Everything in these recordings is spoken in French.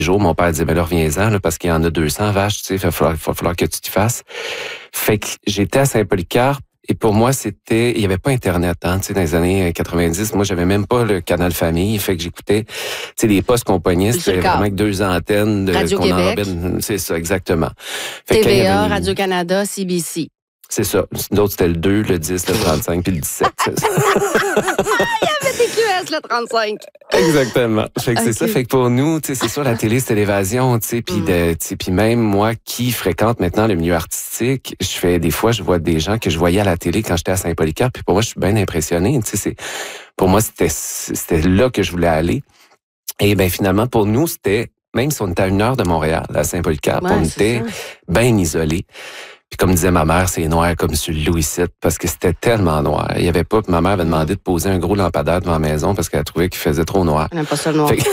jours, mon père disait, ben là, reviens-en, là, parce qu'il y en a 200 vaches, tu sais, il va falloir que tu t'y fasses. Fait que j'étais à Saint-Polycarpe, et pour moi, il y avait pas Internet, hein, tu sais, dans les années 90. Moi, j'avais même pas le canal famille. Fait que j'écoutais, tu sais, les postes qu'on pognait, c'était vraiment avec 2 antennes qu'on enrobait. C'est ça, exactement. Fait TVA, Radio-Canada, CBC. C'est ça. D'autres, c'était le 2, le 10, le 35, puis le 17. Il y avait des QS, le 35. Exactement. Fait que c'est ça. Fait que pour nous, tu sais, c'est sûr, la télé, c'était l'évasion, tu sais. Puis même moi, qui fréquente maintenant le milieu artistique, des fois, je vois des gens que je voyais à la télé quand j'étais à Saint-Polycarpe. Puis pour moi, je suis bien impressionné. Tu sais, pour moi, c'était là que je voulais aller. Et ben finalement, pour nous, c'était, même si on était à 1 heure de Montréal, à Saint-Polycarpe, on était bien isolés. Puis comme disait ma mère, c'est noir comme sur le Louis VII, parce que c'était tellement noir. Il y avait pas, ma mère avait demandé de poser un gros lampadaire devant la maison parce qu'elle trouvait qu'il faisait trop noir. Elle n'aime pas ça le noir.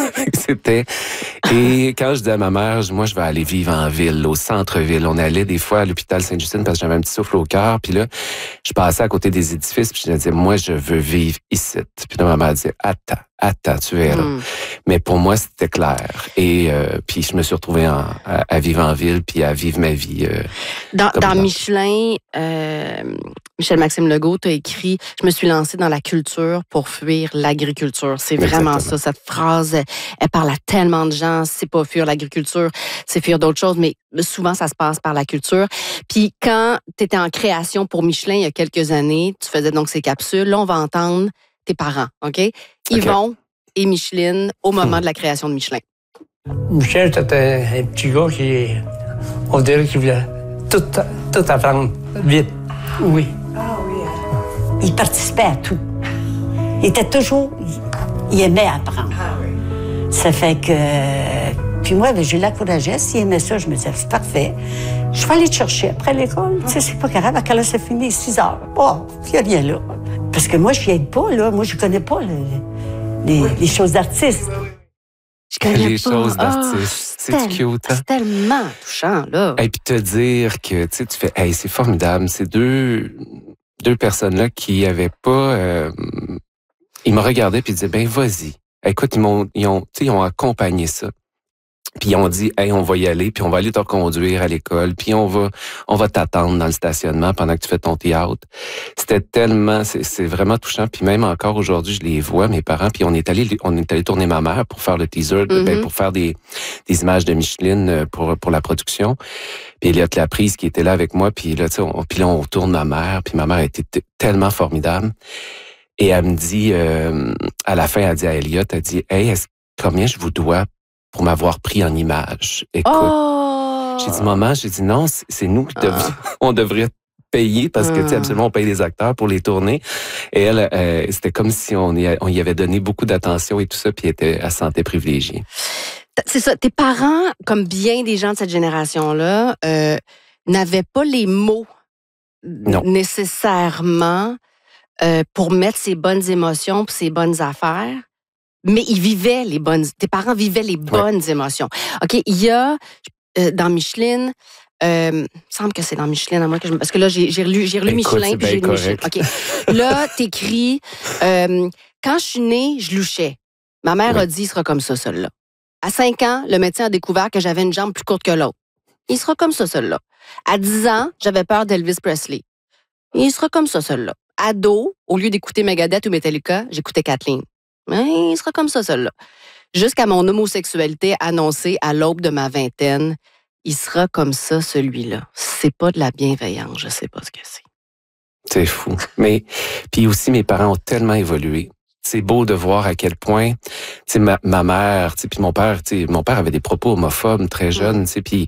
Et quand je disais à ma mère, moi, je vais aller vivre en ville, au centre-ville. On allait des fois à l'hôpital Sainte-Justine parce que j'avais un petit souffle au cœur. Puis là, je passais à côté des édifices puis je disais, moi, je veux vivre ici. Puis là, ma mère disait, attends, tu verras. Mais pour moi, c'était clair. Et puis je me suis retrouvé à vivre en ville puis à vivre ma vie. Dans Michelin, Michel-Maxime Legault a écrit « Je me suis lancé dans la culture pour fuir l'agriculture ». C'est vraiment ça, cette phrase. Elle parle à tellement de gens. C'est pas fuir l'agriculture, c'est fuir d'autres choses, mais souvent, ça se passe par la culture. Puis quand tu étais en création pour Michelin il y a quelques années, tu faisais donc ces capsules. Là, on va entendre tes parents, OK? Yvon et Micheline au moment de la création de Michelin. Michel, c'était un petit gars qui, on dirait qu'il voulait tout apprendre vite. Oui. Ah oui. Il participait à tout. Il était toujours... Il aimait apprendre. Ah oui. Ça fait que... Puis moi, je l'encourageais. S'il aimait ça, je me disais, c'est parfait. Je vais aller te chercher après l'école. Tu sais, c'est pas grave. À quelle heure ça finit? 6 heures. Oh, il n'y a rien là. Parce que moi, je n'y aide pas, là. Moi, je connais pas les choses d'artistes. Je connais les pas. choses d'artistes. C'est cute, hein? C'est tellement touchant, là. Et puis te dire que, tu sais, tu fais, hey, c'est formidable. C'est deux personnes-là qui avaient pas... ils me regardaient puis ils disaient, ben vas-y. Écoute, ils ont accompagné ça. Puis ils ont dit, hey, on va y aller, puis on va aller te conduire à l'école, puis on va t'attendre dans le stationnement pendant que tu fais ton théâtre. C'était tellement, c'est vraiment touchant. Puis même encore aujourd'hui, je les vois, mes parents, puis on est allé tourner ma mère pour faire le teaser, pour faire des images de Micheline pour la production. Puis Elliot Laprise qui était là avec moi, puis là, tu sais, on tourne ma mère, puis ma mère était tellement formidable. Et elle me dit, à la fin, elle dit à Elliot, elle dit, hey, combien je vous dois pour m'avoir pris en image? Écoute, j'ai dit, maman, non, c'est nous qui on devrait payer parce que, tu sais, absolument, on paye les acteurs pour les tourner. Et elle, c'était comme si on y avait donné beaucoup d'attention et tout ça, puis elle se sentait privilégiée. C'est ça. Tes parents, comme bien des gens de cette génération-là, n'avaient pas les mots nécessairement pour mettre ses bonnes émotions et ses bonnes affaires. Mais tes parents vivaient les bonnes émotions. OK, il y a, dans Micheline, il me semble que c'est dans Micheline, à moi parce que là, j'ai relu Michelin, puis j'ai lu Micheline. OK. Là, t'écris, quand je suis née, je louchais. Ma mère a dit, il sera comme ça, celui-là. À 5 ans, le médecin a découvert que j'avais une jambe plus courte que l'autre. Il sera comme ça, celui-là. À 10 ans, j'avais peur d'Elvis Presley. Il sera comme ça, celui-là. Ado, au lieu d'écouter Megadeth ou Metallica, j'écoutais Kathleen. Mais il sera comme ça, celui-là. Jusqu'à mon homosexualité annoncée à l'aube de ma vingtaine, il sera comme ça, celui-là. C'est pas de la bienveillance, je sais pas ce que c'est. C'est fou. Mais, puis aussi, mes parents ont tellement évolué. C'est beau de voir à quel point, tu sais, ma mère, tu sais, puis mon père avait des propos homophobes très jeunes, tu sais, puis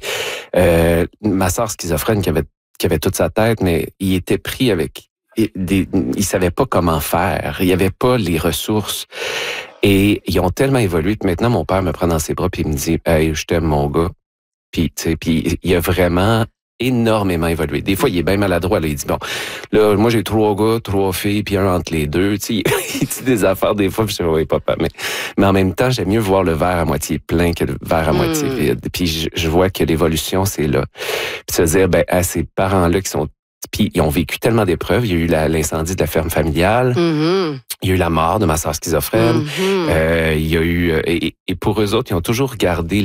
ma sœur schizophrène qui avait toute sa tête, mais il était pris avec il savait pas comment faire. Il y avait pas les ressources. Et ils ont tellement évolué que maintenant, mon père me prend dans ses bras puis il me dit, hey, je t'aime, mon gars. Puis, tu sais, puis il a vraiment énormément évolué. Des fois, il est bien maladroit. Là. Il dit, bon, là, moi, j'ai 3 gars, 3 filles, puis un entre les deux. Tu sais, il dit des affaires des fois, puis je dis, oui, papa. Mais en même temps, j'aime mieux voir le verre à moitié plein que le verre à moitié vide. Puis je vois que l'évolution, c'est là. Puis se dire, ben, à ces parents-là qui sont... Puis ils ont vécu tellement d'épreuves. Il y a eu l'incendie de la ferme familiale. Il y a eu la mort de ma sœur schizophrène. Il y a eu... Et pour eux autres, ils ont toujours gardé